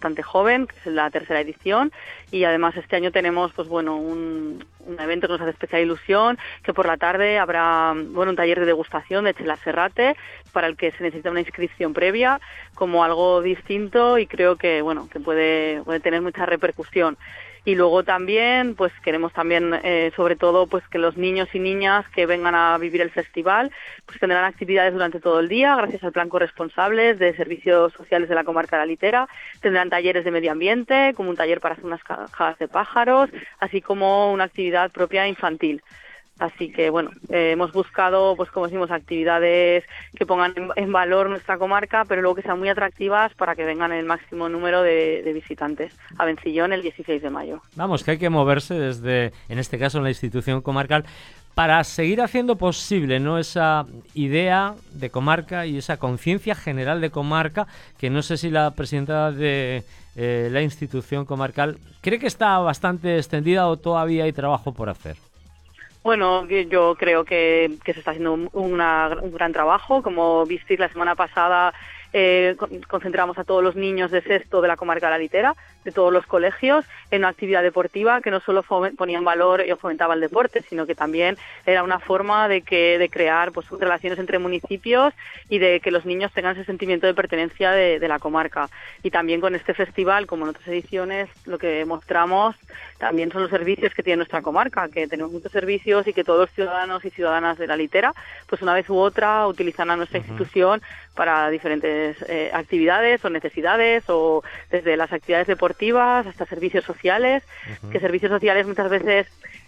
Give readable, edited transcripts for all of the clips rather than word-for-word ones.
bastante joven, que es la tercera edición, y además este año tenemos pues bueno un evento que nos hace especial ilusión, que por la tarde habrá bueno un taller de degustación de Chela Serrate, para el que se necesita una inscripción previa, como algo distinto, y creo que bueno que puede tener mucha repercusión. Y luego también, pues queremos también, sobre todo, pues que los niños y niñas que vengan a vivir el festival, pues tendrán actividades durante todo el día, gracias al plan Corresponsables de Servicios Sociales de la Comarca de la Litera. Tendrán talleres de medio ambiente, como un taller para hacer unas cajas de pájaros, así como una actividad propia infantil. Así que, bueno, hemos buscado, pues como decimos, actividades que pongan en valor nuestra comarca, pero luego que sean muy atractivas para que vengan el máximo número de visitantes a Vencillón el 16 de mayo. Vamos, que hay que moverse desde, en este caso, en la institución comarcal, para seguir haciendo posible, ¿no?, esa idea de comarca y esa conciencia general de comarca, que no sé si la presidenta de la institución comarcal cree que está bastante extendida o todavía hay trabajo por hacer. Bueno, yo creo que se está haciendo un gran trabajo. Como visteis la semana pasada, concentramos a todos los niños de sexto de la comarca de la Litera, de todos los colegios, en una actividad deportiva que no solo ponía en valor y fomentaba el deporte, sino que también era una forma de crear pues relaciones entre municipios y de que los niños tengan ese sentimiento de pertenencia de la comarca. Y también con este festival, como en otras ediciones, lo que mostramos también son los servicios que tiene nuestra comarca, que tenemos muchos servicios y que todos los ciudadanos y ciudadanas de la Litera, pues una vez u otra, utilizan a nuestra institución para diferentes actividades o necesidades, o desde las actividades deportivas hasta servicios sociales, que servicios sociales muchas veces,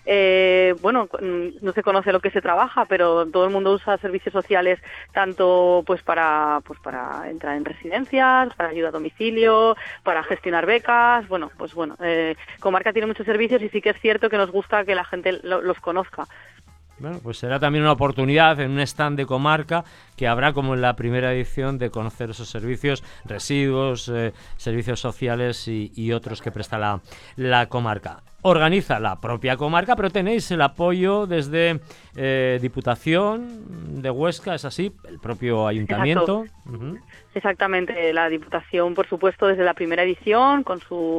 no se conoce lo que se trabaja, pero todo el mundo usa servicios sociales tanto pues para entrar en residencias, para ayuda a domicilio, para gestionar becas. Comarca tiene muchos servicios y sí que es cierto que nos gusta que la gente los conozca. Bueno, pues será también una oportunidad en un stand de comarca que habrá, como en la primera edición, de conocer esos servicios, residuos, servicios sociales y otros que presta la comarca. Organiza la propia comarca, pero tenéis el apoyo desde Diputación de Huesca, ¿es así? El propio ayuntamiento. Exactamente, la Diputación, por supuesto, desde la primera edición, con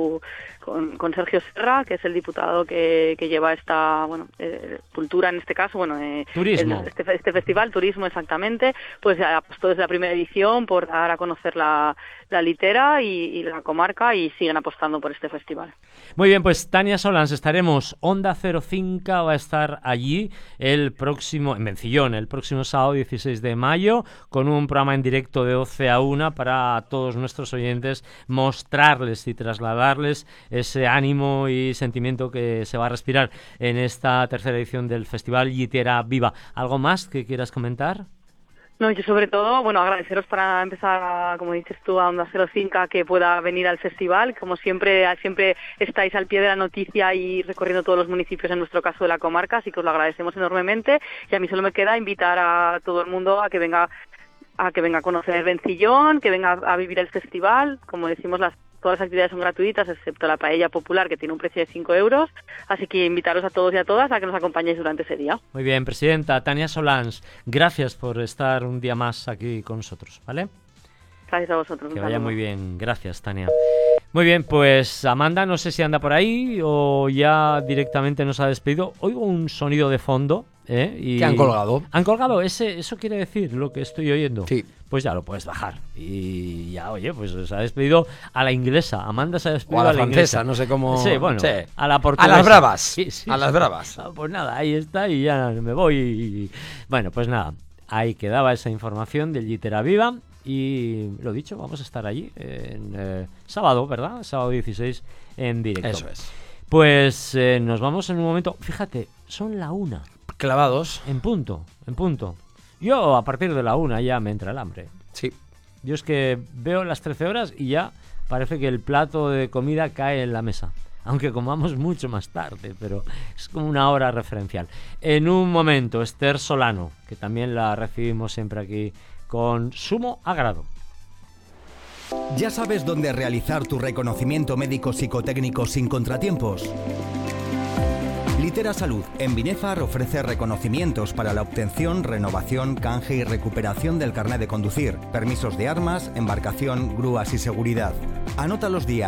Sergio Serra, que es el diputado que lleva esta cultura en este caso, turismo. Este festival, turismo exactamente, pues apostó desde la primera edición por dar a conocer la Litera y la comarca, y siguen apostando por este festival. Muy bien, pues Tania Solans, estaremos, Onda 05 va a estar allí en Vencillón, el próximo sábado 16 de mayo, con un programa en directo de 12 a 1 para todos nuestros oyentes, mostrarles y trasladarles ese ánimo y sentimiento que se va a respirar en esta tercera edición del Festival Litera Viva. ¿Algo más que quieras comentar? No, yo sobre todo, agradeceros para empezar, como dices tú, a Onda 05, que pueda venir al festival. Como siempre estáis al pie de la noticia y recorriendo todos los municipios, en nuestro caso de la comarca, así que os lo agradecemos enormemente. Y a mí solo me queda invitar a todo el mundo a que venga a conocer Vencillón, que venga a vivir el festival. Como decimos, todas las actividades son gratuitas, excepto la paella popular, que tiene un precio de 5 euros. Así que invitaros a todos y a todas a que nos acompañéis durante ese día. Muy bien, presidenta Tania Solans, gracias por estar un día más aquí con nosotros, ¿vale? Gracias a vosotros. Que vaya muy bien, gracias, Tania. Muy bien, pues Amanda, no sé si anda por ahí o ya directamente nos ha despedido. Oigo un sonido de fondo. Que han colgado. ¿Han colgado? ¿Eso quiere decir lo que estoy oyendo? Sí. Pues ya lo puedes bajar. Y ya, oye, pues se ha despedido a la inglesa. Amanda se ha despedido o a la inglesa. francesa, no sé cómo... Sí, bueno, sí. a la portuguesa. A las bravas. Sí, a las bravas. Pues nada, ahí está y ya me voy. Bueno, pues nada, ahí quedaba esa información del Litera Viva. Y lo dicho, vamos a estar allí en sábado, ¿verdad? Sábado 16 en directo. Eso es. Pues nos vamos en un momento. Fíjate, son la 1. Clavados. En punto. Yo a partir de la 1 ya me entra el hambre. Sí. Yo es que veo las 13 horas y ya parece que el plato de comida cae en la mesa. Aunque comamos mucho más tarde, pero es como una hora referencial. En un momento, Esther Solano, que también la recibimos siempre aquí con sumo agrado. ¿Ya sabes dónde realizar tu reconocimiento médico psicotécnico sin contratiempos? Litera Salud en Binefar ofrece reconocimientos para la obtención, renovación, canje y recuperación del carnet de conducir, permisos de armas, embarcación, grúas y seguridad. Anota los días